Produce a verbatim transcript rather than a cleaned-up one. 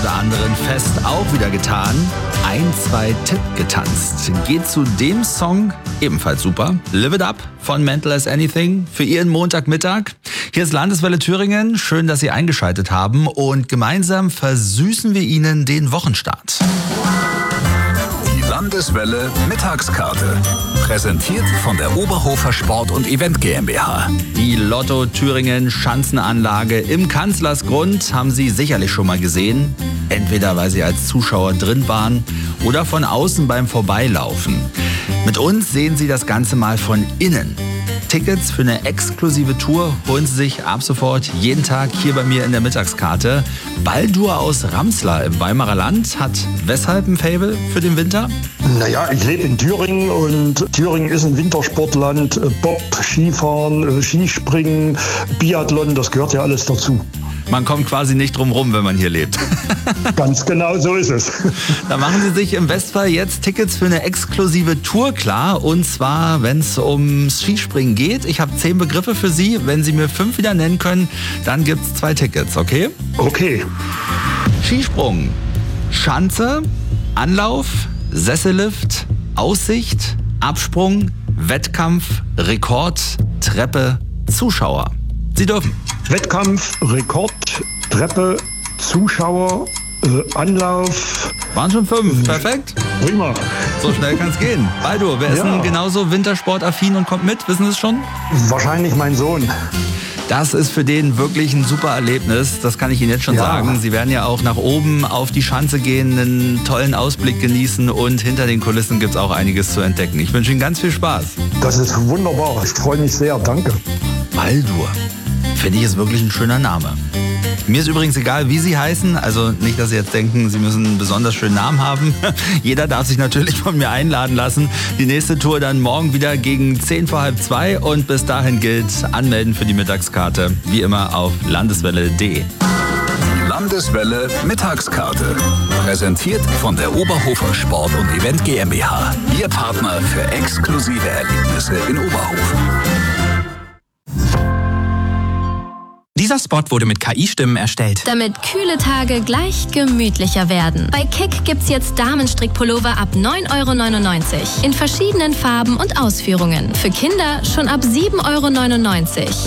oder anderen Fest auch wieder getan. Ein, zwei Tipp getanzt. Geht zu dem Song ebenfalls super. Live It Up von Mental as Anything für Ihren Montagmittag. Hier ist Landeswelle Thüringen. Schön, dass Sie eingeschaltet haben. Und gemeinsam versüßen wir Ihnen den Wochenstart. Die Landeswelle Mittagskarte. Präsentiert von der Oberhofer Sport- und Event GmbH. Die Lotto Thüringen Schanzenanlage im Kanzlersgrund haben Sie sicherlich schon mal gesehen. Entweder weil Sie als Zuschauer drin waren oder von außen beim Vorbeilaufen. Mit uns sehen Sie das Ganze mal von innen. Tickets für eine exklusive Tour holen Sie sich ab sofort jeden Tag hier bei mir in der Mittagskarte. Baldur aus Ramsler im Weimarer Land hat weshalb ein Faible für den Winter? Naja, ich lebe in Thüringen und Thüringen ist ein Wintersportland. Bob, Skifahren, Skispringen, Biathlon, das gehört ja alles dazu. Man kommt quasi nicht drum rum, wenn man hier lebt. Ganz genau so ist es. Da machen Sie sich im Westfall jetzt Tickets für eine exklusive Tour klar. Und zwar, wenn es ums Skispringen geht. Ich habe zehn Begriffe für Sie. Wenn Sie mir fünf wieder nennen können, dann gibt es zwei Tickets, okay? Okay. Skisprung, Schanze, Anlauf, Sessellift, Aussicht, Absprung, Wettkampf, Rekord, Treppe, Zuschauer. Sie dürfen. Wettkampf, Rekord, Treppe, Zuschauer, äh, Anlauf. Waren schon fünf, perfekt. Prima. So schnell kann es gehen. Baldur, wer ist Ja. denn genauso wintersportaffin und kommt mit? Wissen Sie es schon? Wahrscheinlich mein Sohn. Das ist für den wirklich ein super Erlebnis. Das kann ich Ihnen jetzt schon Ja. sagen. Sie werden ja auch nach oben auf die Schanze gehen, einen tollen Ausblick genießen und hinter den Kulissen gibt es auch einiges zu entdecken. Ich wünsche Ihnen ganz viel Spaß. Das ist wunderbar. Ich freue mich sehr. Danke. Baldur. Finde ich, ist wirklich ein schöner Name. Mir ist übrigens egal, wie Sie heißen. Also nicht, dass Sie jetzt denken, Sie müssen einen besonders schönen Namen haben. Jeder darf sich natürlich von mir einladen lassen. Die nächste Tour dann morgen wieder gegen zehn vor halb zwei. Und bis dahin gilt, anmelden für die Mittagskarte. Wie immer auf landeswelle punkt de. Die Landeswelle Mittagskarte. Präsentiert von der Oberhofer Sport- und Event GmbH. Ihr Partner für exklusive Erlebnisse in Oberhof. Dieser Spot wurde mit K I-Stimmen erstellt. Damit kühle Tage gleich gemütlicher werden. Bei Kick gibt's jetzt Damenstrickpullover ab neun Euro neunundneunzig. In verschiedenen Farben und Ausführungen. Für Kinder schon ab sieben Euro neunundneunzig.